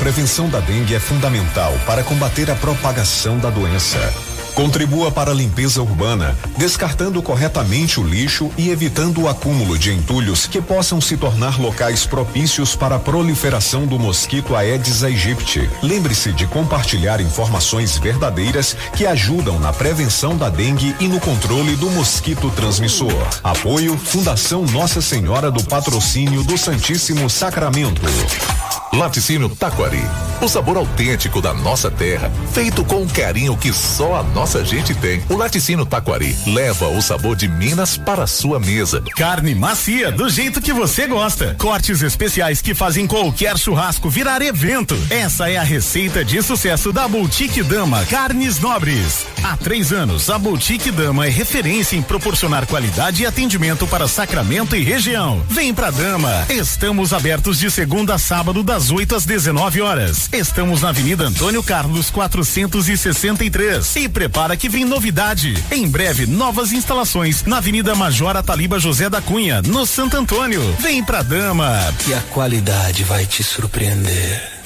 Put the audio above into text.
prevenção da dengue é fundamental para combater a propagação da doença. Contribua para a limpeza urbana, descartando corretamente o lixo e evitando o acúmulo de entulhos que possam se tornar locais propícios para a proliferação do mosquito Aedes aegypti. Lembre-se de compartilhar informações verdadeiras que ajudam na prevenção da dengue e no controle do mosquito transmissor. Apoio Fundação Nossa Senhora do Patrocínio do Santíssimo Sacramento. Laticínio Taquari, o sabor autêntico da nossa terra, feito com um carinho que só a nossa gente tem. O Laticínio Taquari leva o sabor de Minas para a sua mesa. Carne macia, do jeito que você gosta. Cortes especiais que fazem qualquer churrasco virar evento. Essa é a receita de sucesso da Boutique Dama Carnes Nobres. Há 3 anos, a Boutique Dama é referência em proporcionar qualidade e atendimento para Sacramento e região. Vem pra Dama. Estamos abertos de segunda a sábado das 8 às 19 horas. Estamos na Avenida Antônio Carlos 463. E prepara que vem novidade. Em breve, novas instalações na Avenida Major Ataliba José da Cunha, no Santo Antônio. Vem pra Dama. E a qualidade vai te surpreender.